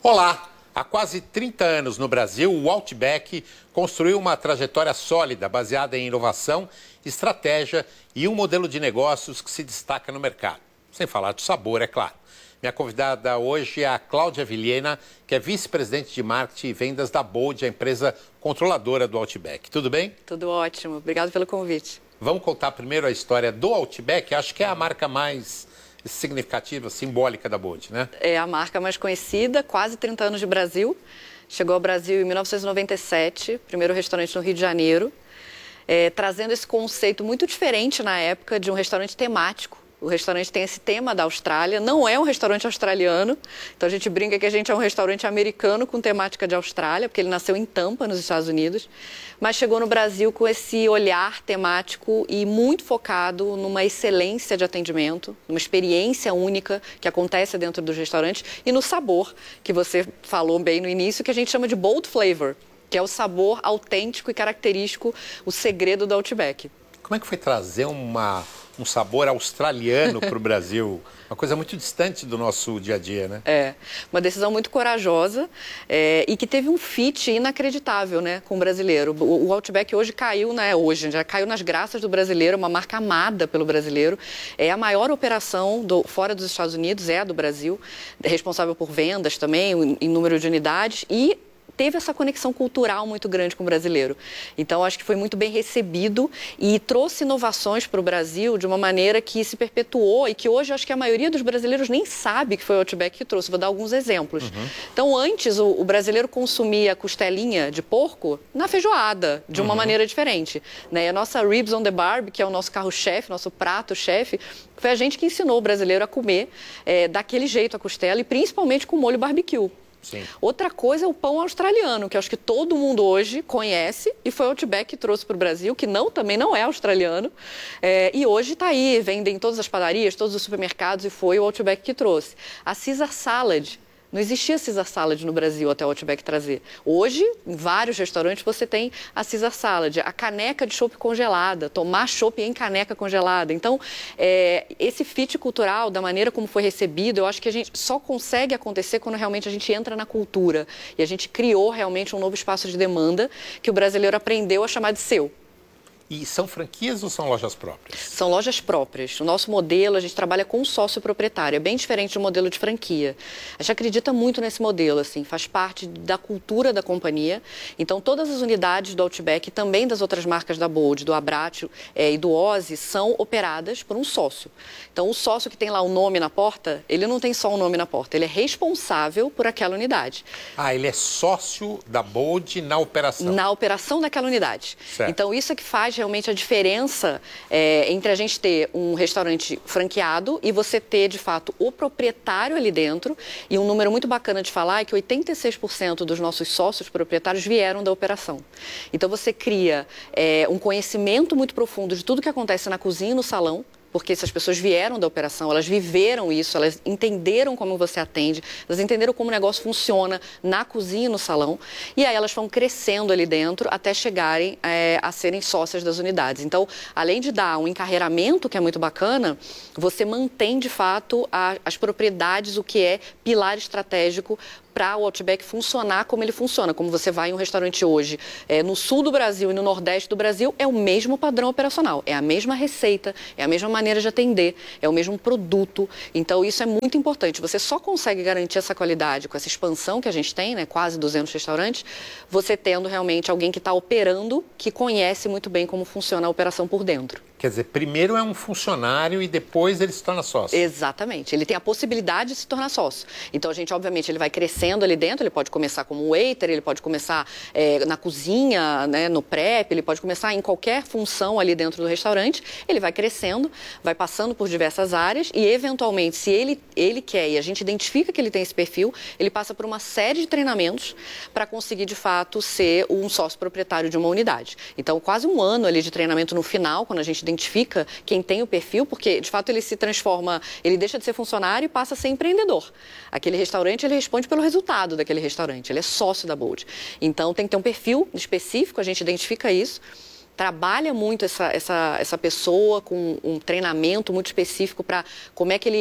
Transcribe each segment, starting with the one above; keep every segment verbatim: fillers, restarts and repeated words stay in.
Olá! Há quase trinta anos no Brasil, o Outback construiu uma trajetória sólida, baseada em inovação, estratégia e um modelo de negócios que se destaca no mercado. Sem falar do sabor, é claro. Minha convidada hoje é a Cláudia Vilhena, que é vice-presidente de marketing e vendas da Bold, a empresa controladora do Outback. Tudo bem? Tudo ótimo. Obrigado pelo convite. Vamos contar primeiro a história do Outback. Acho que é a marca mais significativa, simbólica da Bold, né? É a marca mais conhecida, quase trinta anos de Brasil. Chegou ao Brasil em mil novecentos e noventa e sete, primeiro restaurante no Rio de Janeiro, é, trazendo esse conceito muito diferente na época de um restaurante temático. O restaurante tem esse tema da Austrália, não é um restaurante australiano, então a gente brinca que a gente é um restaurante americano com temática de Austrália, porque ele nasceu em Tampa, nos Estados Unidos, mas chegou no Brasil com esse olhar temático e muito focado numa excelência de atendimento, numa experiência única que acontece dentro dos restaurantes e no sabor, que você falou bem no início, que a gente chama de bold flavor, que é o sabor autêntico e característico, o segredo do Outback. Como é que foi trazer uma, um sabor australiano para o Brasil? Uma coisa muito distante do nosso dia a dia, né? É, uma decisão muito corajosa é, e que teve um fit inacreditável, né, com o brasileiro. O, o Outback hoje caiu, né, hoje já caiu nas graças do brasileiro, uma marca amada pelo brasileiro. É a maior operação do, fora dos Estados Unidos, é a do Brasil, é responsável por vendas também, em número de unidades e teve essa conexão cultural muito grande com o brasileiro. Então, acho que foi muito bem recebido e trouxe inovações para o Brasil de uma maneira que se perpetuou e que hoje acho que a maioria dos brasileiros nem sabe que foi o Outback que trouxe. Vou dar alguns exemplos. Uhum. Então, antes, o, o brasileiro consumia costelinha de porco na feijoada, de uma uhum. maneira diferente. Né? E a nossa Ribs on the Barb, que é o nosso carro-chefe, nosso prato-chefe, foi a gente que ensinou o brasileiro a comer é, daquele jeito a costela e principalmente com molho barbecue. Sim. Outra coisa é o pão australiano, que acho que todo mundo hoje conhece e foi o Outback que trouxe para o Brasil, que não, também não é australiano. É, e hoje está aí, vende em todas as padarias, todos os supermercados e foi o Outback que trouxe. A Caesar Salad. Não existia Caesar Salad no Brasil até o Outback trazer. Hoje, em vários restaurantes, você tem a Caesar Salad, a caneca de chopp congelada, tomar chopp em caneca congelada. Então, é, esse fit cultural, da maneira como foi recebido, eu acho que a gente só consegue acontecer quando realmente a gente entra na cultura. E a gente criou realmente um novo espaço de demanda que o brasileiro aprendeu a chamar de seu. E são franquias ou são lojas próprias? São lojas próprias. O nosso modelo, a gente trabalha com sócio proprietário. É bem diferente do modelo de franquia. A gente acredita muito nesse modelo, assim, faz parte da cultura da companhia. Então, todas as unidades do Outback, também das outras marcas da Bold, do Abbraccio é, e do Ozzy, são operadas por um sócio. Então, o sócio que tem lá o nome na porta, ele não tem só o nome na porta, ele é responsável por aquela unidade. Ah, ele é sócio da Bold na operação? Na operação daquela unidade. Certo. Então, isso é que faz realmente a diferença é, entre a gente ter um restaurante franqueado e você ter, de fato, o proprietário ali dentro. E um número muito bacana de falar é que oitenta e seis por cento dos nossos sócios proprietários vieram da operação. Então, você cria é, um conhecimento muito profundo de tudo que acontece na cozinha e no salão, porque essas pessoas vieram da operação, elas viveram isso, elas entenderam como você atende, elas entenderam como o negócio funciona na cozinha e no salão, e aí elas vão crescendo ali dentro até chegarem é, a serem sócias das unidades. Então, além de dar um encarreiramento, que é muito bacana, você mantém, de fato, a, as propriedades, o que é pilar estratégico para o Outback funcionar como ele funciona. Como você vai em um restaurante hoje, é, no sul do Brasil e no nordeste do Brasil, é o mesmo padrão operacional, é a mesma receita, é a mesma maneira de atender, é o mesmo produto. Então, isso é muito importante. Você só consegue garantir essa qualidade com essa expansão que a gente tem, né, quase duzentos restaurantes, você tendo realmente alguém que está operando, que conhece muito bem como funciona a operação por dentro. Quer dizer, primeiro é um funcionário e depois ele se torna sócio. Exatamente. Ele tem a possibilidade de se tornar sócio. Então, a gente, obviamente, ele vai crescendo ali dentro, ele pode começar como waiter, ele pode começar é, na cozinha, né, no prep, ele pode começar em qualquer função ali dentro do restaurante, ele vai crescendo, vai passando por diversas áreas e, eventualmente, se ele, ele quer e a gente identifica que ele tem esse perfil, ele passa por uma série de treinamentos para conseguir, de fato, ser um sócio proprietário de uma unidade. Então, quase um ano ali de treinamento no final, quando a gente identifica quem tem o perfil, porque, de fato, ele se transforma, ele deixa de ser funcionário e passa a ser empreendedor. Aquele restaurante, ele responde pelo resultado daquele restaurante, ele é sócio da Bold. Então, tem que ter um perfil específico, a gente identifica isso, trabalha muito essa, essa, essa pessoa com um treinamento muito específico para como é que ele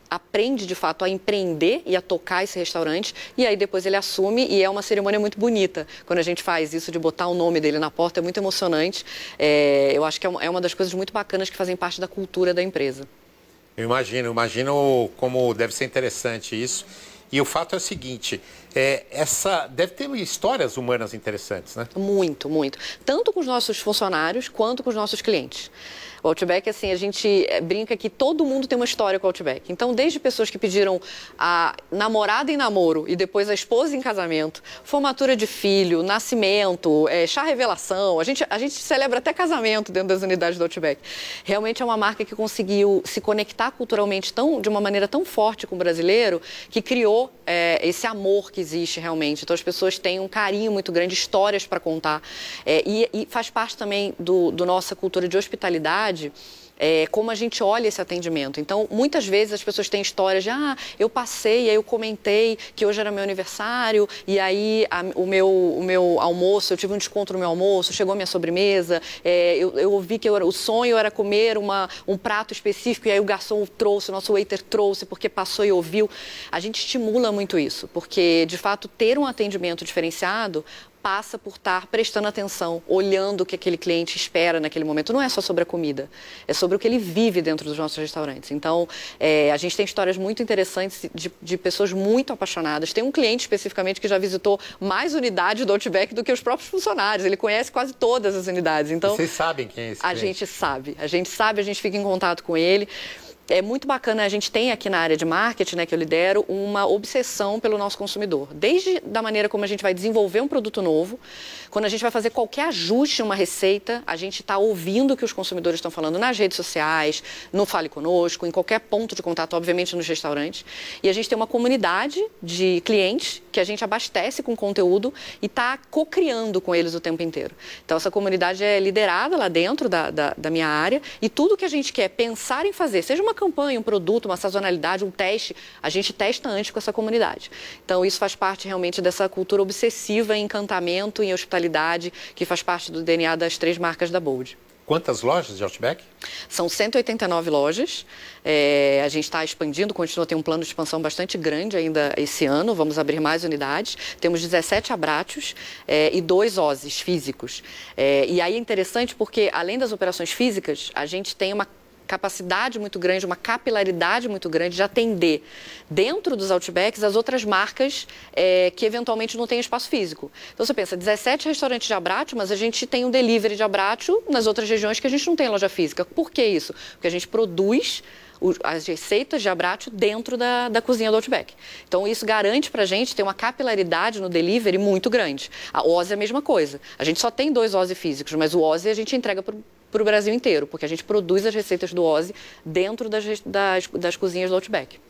aprende, de fato, a empreender e a tocar esse restaurante, e aí depois ele assume, e é uma cerimônia muito bonita. Quando a gente faz isso de botar o nome dele na porta, é muito emocionante. É, eu acho que é uma, é uma das coisas muito bacanas que fazem parte da cultura da empresa. Eu imagino, imagino como deve ser interessante isso. E o fato é o seguinte, é, essa deve ter histórias humanas interessantes, né? Muito, muito. Tanto com os nossos funcionários, quanto com os nossos clientes. O Outback, assim, a gente brinca que todo mundo tem uma história com o Outback. Então, desde pessoas que pediram a namorada em namoro e depois a esposa em casamento, formatura de filho, nascimento, é, chá revelação, a gente, a gente celebra até casamento dentro das unidades do Outback. Realmente é uma marca que conseguiu se conectar culturalmente tão, de uma maneira tão forte com o brasileiro, que criou é, esse amor que existe realmente. Então, as pessoas têm um carinho muito grande, histórias para contar. É, e, e faz parte também do, do nossa cultura de hospitalidade, É, como a gente olha esse atendimento. Então, muitas vezes as pessoas têm histórias de, ah, eu passei, aí eu comentei que hoje era meu aniversário, e aí a, o, meu, o meu almoço, eu tive um desconto no meu almoço, chegou a minha sobremesa, é, eu, eu ouvi que eu, o sonho era comer uma, um prato específico, e aí o garçom trouxe, o nosso waiter trouxe, porque passou e ouviu. A gente estimula muito isso, porque, de fato, ter um atendimento diferenciado passa por estar prestando atenção, olhando o que aquele cliente espera naquele momento. Não é só sobre a comida, é sobre o que ele vive dentro dos nossos restaurantes. Então, é, a gente tem histórias muito interessantes de, de pessoas muito apaixonadas. Tem um cliente especificamente que já visitou mais unidades do Outback do que os próprios funcionários. Ele conhece quase todas as unidades. Então, vocês sabem quem é esse cliente? A gente sabe, a gente sabe, a gente fica em contato com ele. É muito bacana, a gente tem aqui na área de marketing, né, que eu lidero, uma obsessão pelo nosso consumidor. Desde da maneira como a gente vai desenvolver um produto novo, quando a gente vai fazer qualquer ajuste em uma receita, a gente está ouvindo o que os consumidores estão falando nas redes sociais, no Fale Conosco, em qualquer ponto de contato, obviamente nos restaurantes. E a gente tem uma comunidade de clientes que a gente abastece com conteúdo e está co-criando com eles o tempo inteiro. Então, essa comunidade é liderada lá dentro da, da, da minha área, e tudo que a gente quer pensar em fazer, seja uma campanha, um produto, uma sazonalidade, um teste, a gente testa antes com essa comunidade. Então, isso faz parte realmente dessa cultura obsessiva em encantamento, em hospitalidade, que faz parte do D N A das três marcas da Bold. Quantas lojas de Outback? São cento e oitenta e nove lojas. É, a gente está expandindo, continua a ter um plano de expansão bastante grande ainda esse ano. Vamos abrir mais unidades. Temos dezessete Abrátios é, e dois Ozes físicos. É, e aí é interessante porque, além das operações físicas, a gente tem uma capacidade muito grande, uma capilaridade muito grande de atender dentro dos Outbacks as outras marcas é, que eventualmente não têm espaço físico. Então você pensa, dezessete restaurantes de Abbraccio, mas a gente tem um delivery de Abbraccio nas outras regiões que a gente não tem loja física. Por que isso? Porque a gente produz as receitas de Abbraccio dentro da, da cozinha do Outback. Então, isso garante para a gente ter uma capilaridade no delivery muito grande. A Ozzy é a mesma coisa. A gente só tem dois Ozzy físicos, mas o Ozzy a gente entrega para o Brasil inteiro, porque a gente produz as receitas do Ozzy dentro das, das, das cozinhas do Outback.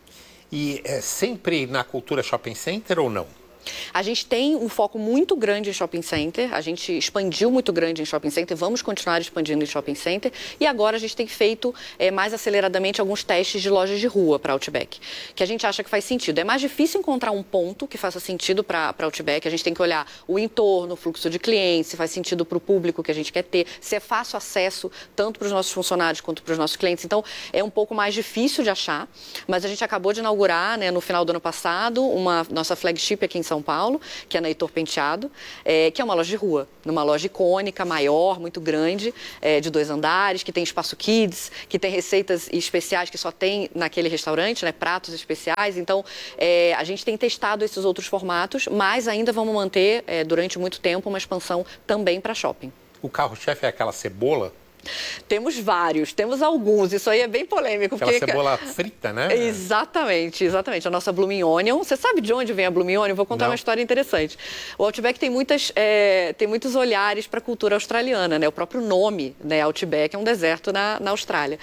E é sempre na cultura shopping center ou não? A gente tem um foco muito grande em shopping center, a gente expandiu muito grande em shopping center, vamos continuar expandindo em shopping center, e agora a gente tem feito é, mais aceleradamente alguns testes de lojas de rua para Outback, que a gente acha que faz sentido. É mais difícil encontrar um ponto que faça sentido para Outback, a gente tem que olhar o entorno, o fluxo de clientes, se faz sentido para o público que a gente quer ter, se é fácil acesso tanto para os nossos funcionários quanto para os nossos clientes. Então, é um pouco mais difícil de achar, mas a gente acabou de inaugurar, né, no final do ano passado, uma nossa flagship aqui em São Paulo, que é na Heitor Penteado, é, que é uma loja de rua, numa loja icônica, maior, muito grande, é, de dois andares, que tem espaço kids, que tem receitas especiais que só tem naquele restaurante, né, pratos especiais. Então, é, a gente tem testado esses outros formatos, mas ainda vamos manter, é, durante muito tempo, uma expansão também para shopping. O carro-chefe é aquela cebola? Temos vários, temos alguns, isso aí é bem polêmico. Aquela porque... cebola frita, né? Exatamente, exatamente. A nossa Blooming Onion, você sabe de onde vem a Blooming Onion? Vou contar Não. uma história interessante. O Outback tem, muitas, é, tem muitos olhares para a cultura australiana, né? O próprio nome, né, Outback, é um deserto na, na Austrália.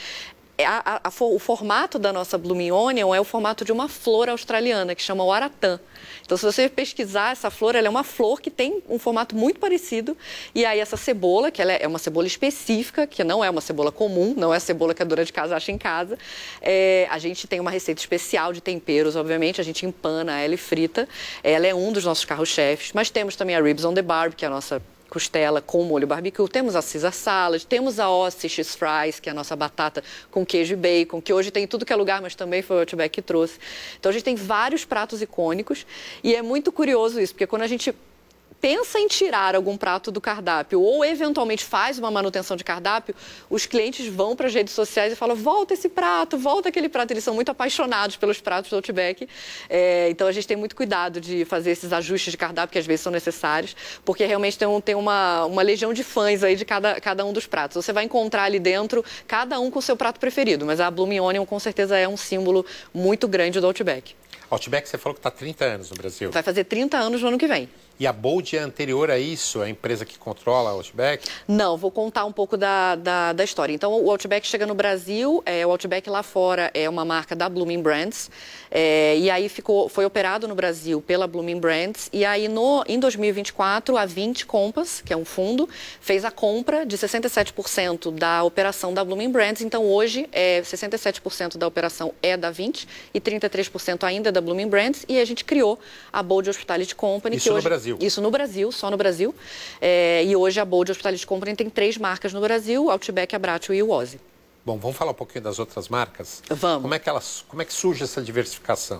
A, a, a, o formato da nossa Blooming Onion é o formato de uma flor australiana, que chama o aratã. Então, se você pesquisar essa flor, ela é uma flor que tem um formato muito parecido. E aí, essa cebola, que ela é uma cebola específica, que não é uma cebola comum, não é a cebola que a dona de casa acha em casa. É, a gente tem uma receita especial de temperos, obviamente, a gente empana ela e frita. Ela é um dos nossos carros-chefes, mas temos também a Ribs on the Barb, que é a nossa costela com molho barbecue, temos a Caesar salad, temos a Aussie cheese fries, que é a nossa batata com queijo e bacon, que hoje tem em tudo que é lugar, mas também foi o Outback que trouxe. Então a gente tem vários pratos icônicos e é muito curioso isso, porque quando a gente pensa em tirar algum prato do cardápio ou eventualmente faz uma manutenção de cardápio, os clientes vão para as redes sociais e falam, volta esse prato, volta aquele prato. Eles são muito apaixonados pelos pratos do Outback. É, então a gente tem muito cuidado de fazer esses ajustes de cardápio que às vezes são necessários, porque realmente tem, um, tem uma, uma legião de fãs aí de cada, cada um dos pratos. Você vai encontrar ali dentro cada um com o seu prato preferido, mas a Blooming Onion com certeza é um símbolo muito grande do Outback. Outback, você falou que está há trinta anos no Brasil. Vai fazer trinta anos no ano que vem. E a Bold é anterior a isso? A empresa que controla o Outback? Não, vou contar um pouco da, da, da história. Então, o Outback chega no Brasil, é, o Outback lá fora é uma marca da Blooming Brands, é, e aí ficou, foi operado no Brasil pela Blooming Brands, e aí no, em dois mil e vinte e quatro, a vinte Compass, que é um fundo, fez a compra de sessenta e sete por cento da operação da Blooming Brands, então hoje é, sessenta e sete por cento da operação é da vinte e trinta e três por cento ainda é da Blooming Brands, e a gente criou a Bold Hospitality Company. Isso que no hoje, Brasil? Isso no Brasil, só no Brasil. É, e hoje a Bold Hospitality Company tem três marcas no Brasil, Outback, Abbraccio e o Ozzy. Bom, vamos falar um pouquinho das outras marcas? Vamos. Como é que, elas, como é que surge essa diversificação?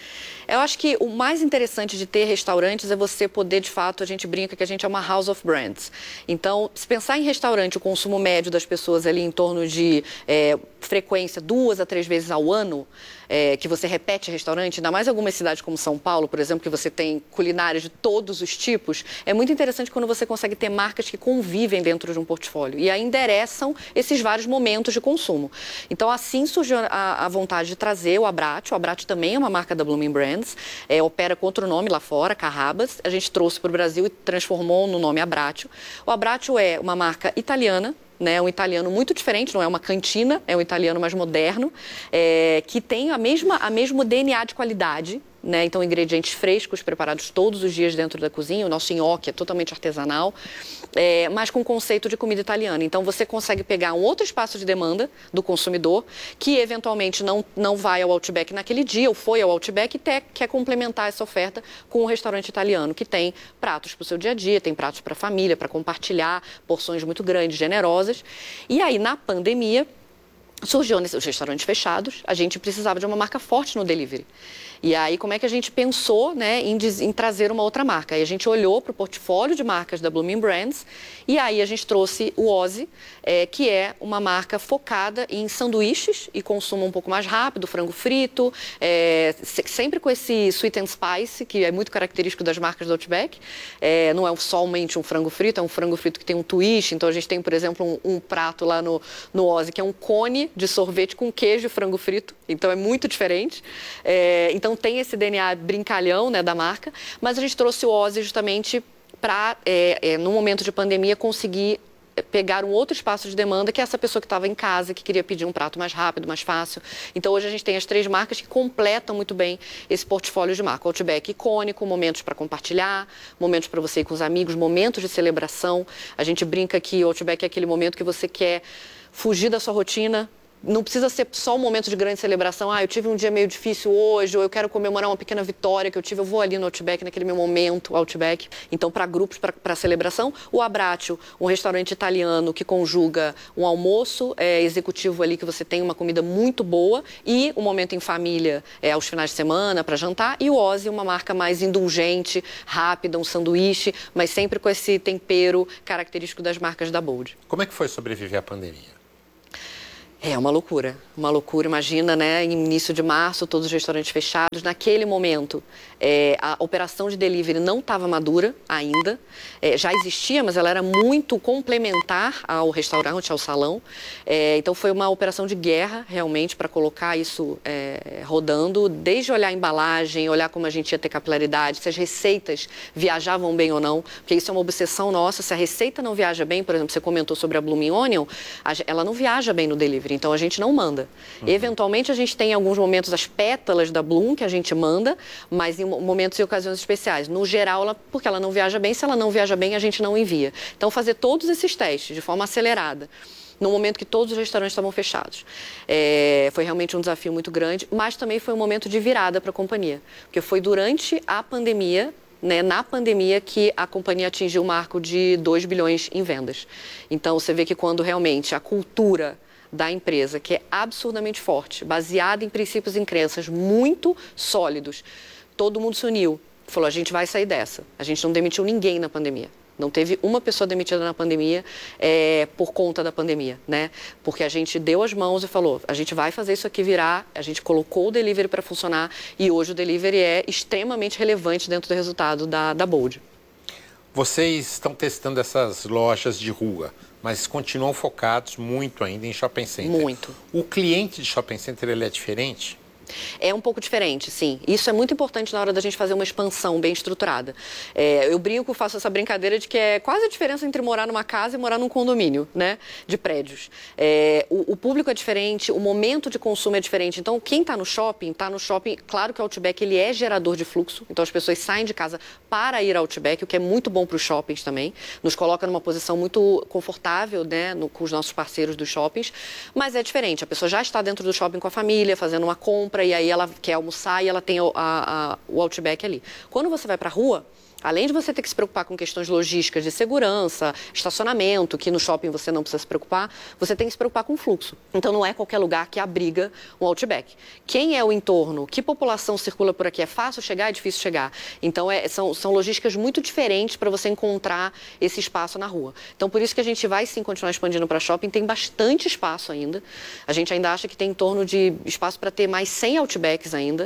Eu acho que o mais interessante de ter restaurantes é você poder, de fato, a gente brinca que a gente é uma house of brands. Então, se pensar em restaurante, o consumo médio das pessoas ali em torno de é, frequência duas a três vezes ao ano, é, que você repete restaurante, ainda mais em algumas cidades como São Paulo, por exemplo, que você tem culinárias de todos os tipos, é muito interessante quando você consegue ter marcas que convivem dentro de um portfólio e aí endereçam esses vários momentos de consumo. Então, assim surgiu a, a vontade de trazer o Abbraccio. O Abbraccio também é uma marca da Blooming Brands, é, opera com outro nome lá fora, Carrabba's. A gente trouxe para o Brasil e transformou no nome Abbraccio. O Abbraccio é uma marca italiana, né, um italiano muito diferente, não é uma cantina, é um italiano mais moderno, é, que tem a mesma, a mesmo D N A de qualidade, né, então ingredientes frescos, preparados todos os dias dentro da cozinha, o nosso nhoque é totalmente artesanal, é, mas com conceito de comida italiana. Então você consegue pegar um outro espaço de demanda do consumidor, que eventualmente não, não vai ao Outback naquele dia, ou foi ao Outback e te, quer complementar essa oferta com um restaurante italiano, que tem pratos para o seu dia a dia, tem pratos para a família, para compartilhar, porções muito grandes, generosas. E aí, na pandemia, surgiu nesses os restaurantes fechados, a gente precisava de uma marca forte no delivery. E aí, como é que a gente pensou, né, em, em trazer uma outra marca? Aí a gente olhou para o portfólio de marcas da Blooming Brands e aí a gente trouxe o Ozzy, é, que é uma marca focada em sanduíches e consumo um pouco mais rápido, frango frito, é, se, sempre com esse sweet and spice, que é muito característico das marcas do Outback. É, não é somente um frango frito, é um frango frito que tem um twist. Então, a gente tem, por exemplo, um, um prato lá no, no Ozzy, que é um cone de sorvete com queijo e frango frito. Então, é muito diferente. É, então, tem esse D N A brincalhão, né, da marca, mas a gente trouxe o Ozzy justamente para, é, é, no momento de pandemia, conseguir pegar um outro espaço de demanda, que é essa pessoa que estava em casa, que queria pedir um prato mais rápido, mais fácil. Então, hoje a gente tem as três marcas que completam muito bem esse portfólio de marca. O Outback icônico, momentos para compartilhar, momentos para você ir com os amigos, momentos de celebração. A gente brinca que o Outback é aquele momento que você quer fugir da sua rotina. Não precisa ser só um momento de grande celebração. Ah, eu tive um dia meio difícil hoje, ou eu quero comemorar uma pequena vitória que eu tive. Eu vou ali no Outback, naquele meu momento, Outback. Então, para grupos, para celebração, o Abbraccio, um restaurante italiano que conjuga um almoço é, executivo ali, que você tem uma comida muito boa, e um momento em família, é, aos finais de semana, para jantar. E o Ozzy, uma marca mais indulgente, rápida, um sanduíche, mas sempre com esse tempero característico das marcas da Bold. Como é que foi sobreviver à pandemia? É uma loucura, uma loucura. Imagina, né, em início de março, todos os restaurantes fechados. Naquele momento, é, a operação de delivery não estava madura ainda. É, já existia, mas ela era muito complementar ao restaurante, ao salão. É, então, foi uma operação de guerra, realmente, para colocar isso é, rodando. Desde olhar a embalagem, olhar como a gente ia ter capilaridade, se as receitas viajavam bem ou não. Porque isso é uma obsessão nossa. Se a receita não viaja bem, por exemplo, você comentou sobre a Blooming Onion, ela não viaja bem no delivery. Então, a gente não manda. Uhum. Eventualmente, a gente tem em alguns momentos as pétalas da Bloom que a gente manda, mas em momentos e ocasiões especiais. No geral, ela, porque ela não viaja bem, se ela não viaja bem, a gente não envia. Então, fazer todos esses testes de forma acelerada, no momento que todos os restaurantes estavam fechados. É, foi realmente um desafio muito grande, mas também foi um momento de virada para a companhia. Porque foi durante a pandemia né, na pandemia, que a companhia atingiu o marco de dois bilhões em vendas. Então, você vê que quando realmente a cultura da empresa, que é absurdamente forte, baseada em princípios e crenças muito sólidos, todo mundo se uniu, falou, a gente vai sair dessa. A gente não demitiu ninguém na pandemia. Não teve uma pessoa demitida na pandemia é, por conta da pandemia, né? Porque a gente deu as mãos e falou, a gente vai fazer isso aqui virar, a gente colocou o delivery para funcionar e hoje o delivery é extremamente relevante dentro do resultado da, da Bold. Vocês estão testando essas lojas de rua, mas continuam focados muito ainda em shopping center. Muito. O cliente de shopping center, ele é diferente? É um pouco diferente, sim. Isso é muito importante na hora da gente fazer uma expansão bem estruturada. É, eu brinco, faço essa brincadeira de que é quase a diferença entre morar numa casa e morar num condomínio, né, de prédios. É, o, o público é diferente, o momento de consumo é diferente. Então, quem está no shopping, está no shopping, claro que o Outback ele é gerador de fluxo, então as pessoas saem de casa para ir ao Outback, o que é muito bom para os shoppings também. Nos coloca numa posição muito confortável, né, no, com os nossos parceiros dos shoppings, mas é diferente. A pessoa já está dentro do shopping com a família, fazendo uma compra, e aí ela quer almoçar e ela tem a, a, o Outback ali. Quando você vai para a rua, além de você ter que se preocupar com questões logísticas de segurança, estacionamento, que no shopping você não precisa se preocupar, você tem que se preocupar com o fluxo. Então, não é qualquer lugar que abriga um Outback. Quem é o entorno? Que população circula por aqui? É fácil chegar? É difícil chegar? Então, é, são, são logísticas muito diferentes para você encontrar esse espaço na rua. Então, por isso que a gente vai sim continuar expandindo para shopping. Tem bastante espaço ainda. A gente ainda acha que tem em torno de espaço para ter mais cem Outbacks ainda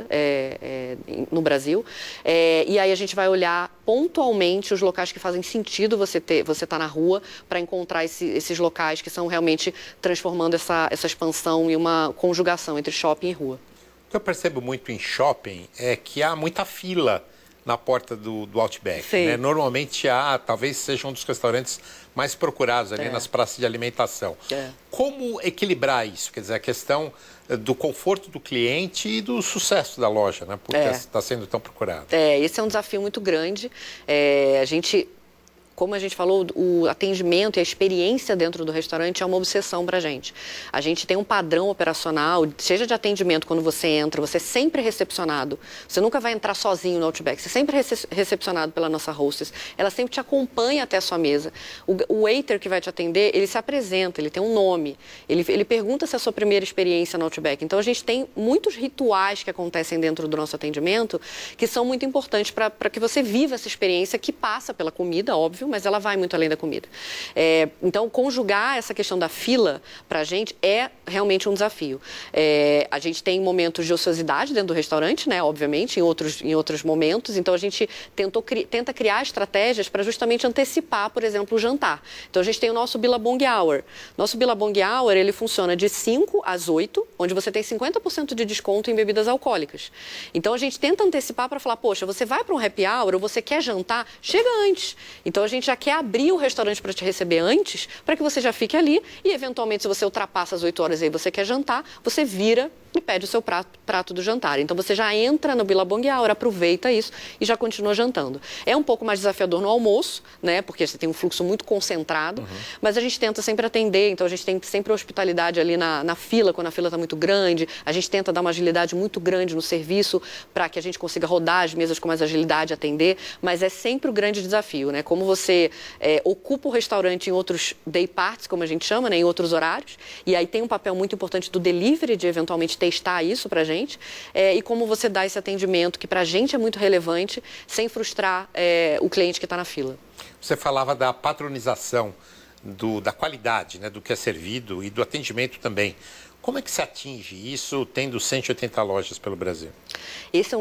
é, é, no Brasil. É, e aí a gente vai olhar pontualmente os locais que fazem sentido você ter, você estar na rua para encontrar esse, esses locais que são realmente transformando essa, essa expansão em uma conjugação entre shopping e rua. O que eu percebo muito em shopping é que há muita fila na porta do, do Outback. Né? Normalmente há, talvez seja um dos restaurantes mais procurados ali é. nas praças de alimentação. É. Como equilibrar isso? Quer dizer, a questão do conforto do cliente e do sucesso da loja, né? Porque está é. sendo tão procurado. É, esse é um desafio muito grande. É, a gente... Como a gente falou, o atendimento e a experiência dentro do restaurante é uma obsessão para a gente. A gente tem um padrão operacional, seja de atendimento quando você entra, você é sempre recepcionado. Você nunca vai entrar sozinho no Outback, você é sempre rece- recepcionado pela nossa hostess. Ela sempre te acompanha até a sua mesa. O, o waiter que vai te atender, ele se apresenta, ele tem um nome. Ele, ele pergunta se é a sua primeira experiência no Outback. Então, a gente tem muitos rituais que acontecem dentro do nosso atendimento que são muito importantes para que você viva essa experiência que passa pela comida, óbvio, mas ela vai muito além da comida. É, então, conjugar essa questão da fila para a gente é realmente um desafio. É, a gente tem momentos de ociosidade dentro do restaurante, né, obviamente, em outros, em outros momentos. Então, a gente tentou, cri, tenta criar estratégias para justamente antecipar, por exemplo, o jantar. Então, a gente tem o nosso Billabong Hour. Nosso Billabong Hour, ele funciona de cinco às oito, onde você tem cinquenta por cento de desconto em bebidas alcoólicas. Então, a gente tenta antecipar para falar, poxa, você vai para um happy hour ou você quer jantar, chega antes. Então, a gente já quer abrir o restaurante para te receber antes, para que você já fique ali e, eventualmente, se você ultrapassa as oito horas e aí você quer jantar, você vira e pede o seu prato, prato do jantar. Então, você já entra no Billabong Hour, aproveita isso e já continua jantando. É um pouco mais desafiador no almoço, né? Porque você tem um fluxo muito concentrado, uhum. mas a gente tenta sempre atender, então a gente tem sempre hospitalidade ali na, na fila, quando a fila está muito grande, a gente tenta dar uma agilidade muito grande no serviço para que a gente consiga rodar as mesas com mais agilidade, atender, mas é sempre o grande desafio, né? Como você é, ocupa o restaurante em outros day parts, como a gente chama, né? Em outros horários, e aí tem um papel muito importante do delivery, de eventualmente testar isso para a gente, é, e como você dá esse atendimento, que para a gente é muito relevante, sem frustrar é, o cliente que está na fila. Você falava da padronização, do, da qualidade, né, do que é servido e do atendimento também. Como é que se atinge isso tendo cento e oitenta lojas pelo Brasil? Esse é um